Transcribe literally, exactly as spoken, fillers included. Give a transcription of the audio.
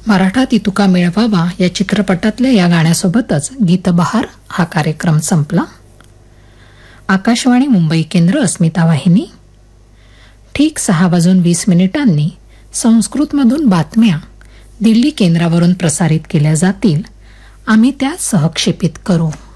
मराठा ती तुका मिळवावा या चित्रपटातल्या या गाण्यासोबतच गीतबहार हा कार्यक्रम संपला. आकाशवाणी मुंबई केंद्र, अस्मिता वाहिनी. ठीक सहा वाजून वीस मिनिटांनी संस्कृतमधून बातम्या दिल्ली केंद्रावरून प्रसारित केल्या जातील. आम्ही त्या सहक्षेपित करू.